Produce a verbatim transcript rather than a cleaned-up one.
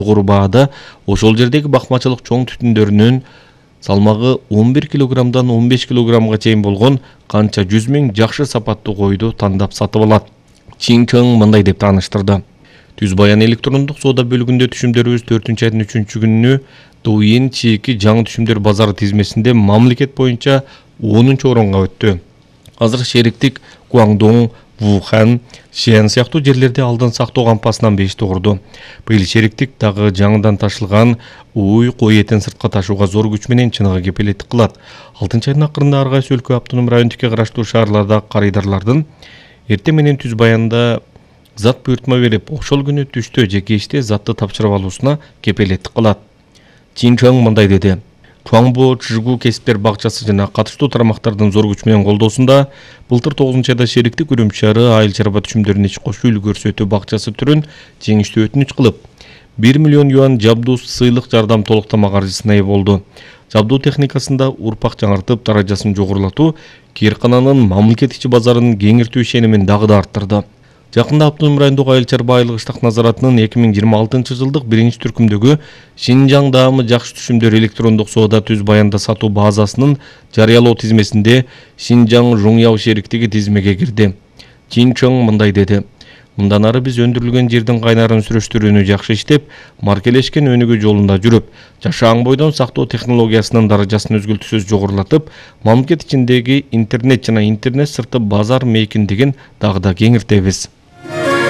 Курбаада ошол жердеги бакмачылык чоң түтүндөрүнүн салмагы он бир килограммдан он беш килограммга чейин болгон канча жүз миң жакшы сапаттуу койду тандап сатып алат. Чин Чоң мындай деп тааныштырды. Түз Баян электрондук соода бөлүгүндө түшүмдөрүбүз төртүнчү айдын үчүнчү күнүнү Дуин чийки жаңы түшүмдөр базары тизмесинде мамлекет боюнча онунчу орунга өттү. Азыр шериктик Гуаңдоң, Вухан, Шиэн сыяктуу жерлерде алдын сактоо кампасынан бешти курду. Быйыл шериктик дагы жаңыдан ташылган уй кой этин сыртка ташууга зор күч менен чыныгы кепилеттик кылат. алтынчы айдын акырында ар кайсы өлкө автоном районтикке караштуу шаарларда карыдарлардын эртең менен Түз Баянда зат буйртма берип, ошол күнү түштө же кечте затты тапшырып алуусуна кепилеттик кылат. Чин Чоң мындай деди. Чуаңбо Чжигу кесиптер бакчасы жана катыштуу тармактардын зор күч менен колдоосунда былтыр тогузунчу айда шериктик Үрүмчү шаары айыл чарба түшүмдөрүн ич кошуу үлгү көрсөтүү бакчасы түрүн жеңиштүү өтүнүч кылып, бир миллион юан жабдуу сыйлык жардам толуктама каржысына ээ болду. Жабдуу техникасында урпак жаңыртып, даражасын жогорулатуу кийиркананын мамлекет ичи базарын кеңиртүү ишенимин дагы да арттырды. Жакында автоном райондук айыл чарба айлык ыштак назаратынын эки миң жыйырма алтынчы жылдык биринчи түркүмдөгү Шинжаң даамы жакшы түшүмдөр электрондук соода Түз Баянда сатуу базасынын жарыялоо тизмесинде Шинжаң Жуңяо шериктиги тизмеге кирди. Чин Чоң мындай деди. Мындан ары биз өндүрүлгөн жердин кайнарын сүрөштүрүүнү жакшы иштеп, маркелешкен өнүгүү жолунда жүрүп, жашаан бойдон сактоо технологиясынын даражасын өзгөлтүсөз жогорулатып, мамлекет ичиндеги интернет жана интернет сырты базар мейкиндигин дагы да кеңиртебиз.